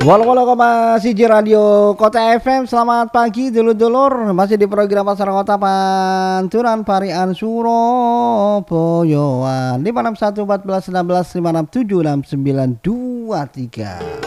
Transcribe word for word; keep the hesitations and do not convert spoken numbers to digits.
Walau walau masih di radio Kota F M. Selamat pagi dulur-dulur. Masih di program Pasar Kota Panturan Parian Surabaya. lima enam satu empat belas enam belas lima enam tujuh enam sembilan dua tiga.